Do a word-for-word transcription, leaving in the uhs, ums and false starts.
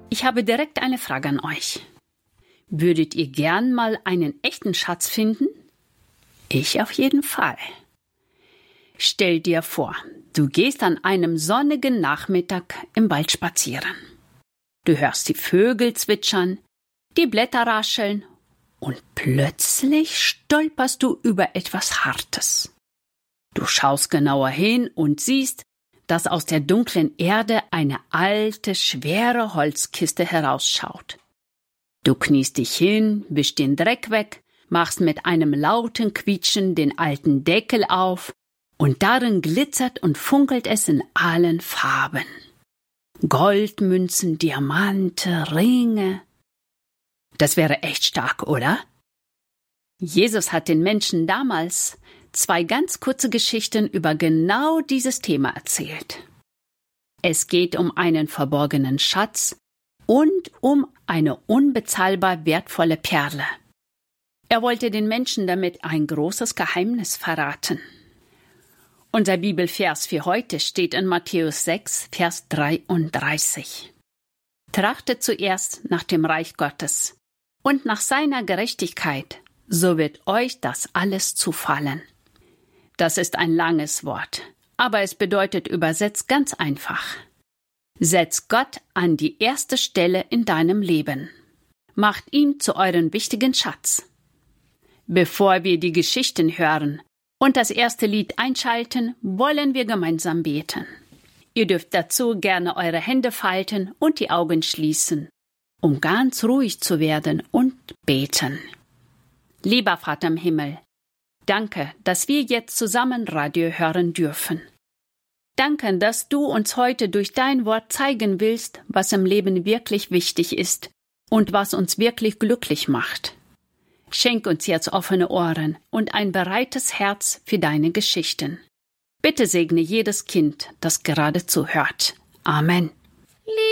Ich habe direkt eine Frage an euch. Würdet ihr gern mal einen echten Schatz finden? Ich auf jeden Fall. Stell dir vor, du gehst an einem sonnigen Nachmittag im Wald spazieren. Du hörst die Vögel zwitschern, die Blätter rascheln und plötzlich stolperst du über etwas Hartes. Du schaust genauer hin und siehst, dass aus der dunklen Erde eine alte, schwere Holzkiste herausschaut. Du kniest dich hin, wischst den Dreck weg, machst mit einem lauten Quietschen den alten Deckel auf und darin glitzert und funkelt es in allen Farben. Goldmünzen, Diamante, Ringe. Das wäre echt stark, oder? Jesus hat den Menschen damals zwei ganz kurze Geschichten über genau dieses Thema erzählt. Es geht um einen verborgenen Schatz und um eine unbezahlbar wertvolle Perle. Er wollte den Menschen damit ein großes Geheimnis verraten. Unser Bibelvers für heute steht in Matthäus sechs, Vers dreiunddreißig. Trachtet zuerst nach dem Reich Gottes und nach seiner Gerechtigkeit, so wird euch das alles zufallen. Das ist ein langes Wort, aber es bedeutet übersetzt ganz einfach. Setzt Gott an die erste Stelle in deinem Leben. Macht ihn zu eurem wichtigen Schatz. Bevor wir die Geschichten hören und das erste Lied einschalten, wollen wir gemeinsam beten. Ihr dürft dazu gerne eure Hände falten und die Augen schließen, um ganz ruhig zu werden und beten. Lieber Vater im Himmel, danke, dass wir jetzt zusammen Radio hören dürfen. Danke, dass du uns heute durch dein Wort zeigen willst, was im Leben wirklich wichtig ist und was uns wirklich glücklich macht. Schenk uns jetzt offene Ohren und ein bereites Herz für deine Geschichten. Bitte segne jedes Kind, das gerade zuhört. Amen.